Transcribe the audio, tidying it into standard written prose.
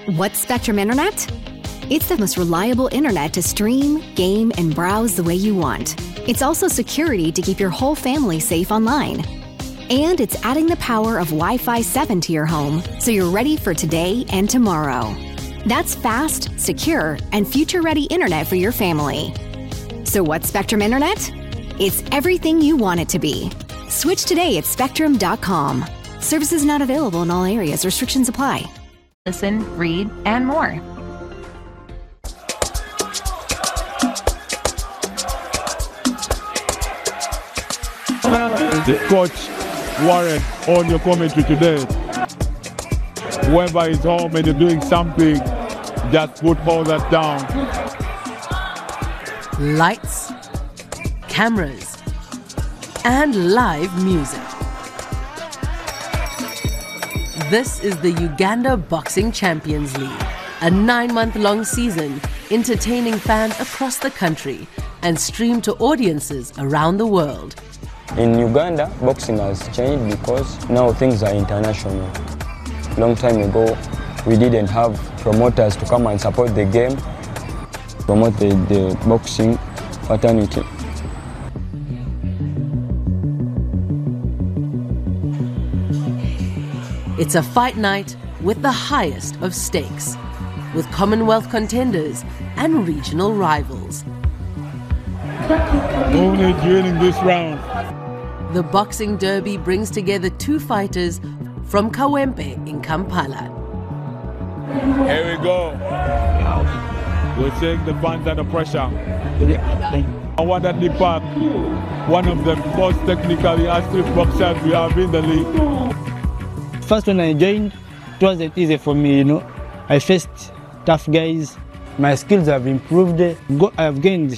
What's Spectrum Internet? It's the most reliable internet to stream, game, and browse the way you want. It's also security to keep your whole family safe online. And it's adding the power of Wi-Fi 7 to your home so you're ready for today and tomorrow. That's fast, secure, and future-ready internet for your family. So what's Spectrum Internet? It's everything you want it to be. Switch today at spectrum.com. Services not available in all areas. Restrictions apply. Listen, read, and more. Coach Warren on your commentary today. Whoever is home and you're doing something, just put all that down. Lights, cameras, and live music. This is the Uganda Boxing Champions League, a 9-month-long season entertaining fans across the country and streamed to audiences around the world. In Uganda, boxing has changed because now things are international. Long time ago, we didn't have promoters to come and support the game, promote the boxing fraternity. It's a fight night with the highest of stakes, with Commonwealth contenders and regional rivals. Only winning this round. The Boxing Derby brings together two fighters from Kawempe in Kampala. Here we go. We're seeing the fans under pressure. Awadani Park, one of the most technically active boxers we have in the league. First when I joined, it wasn't easy for me, I faced tough guys. My skills have improved. I've gained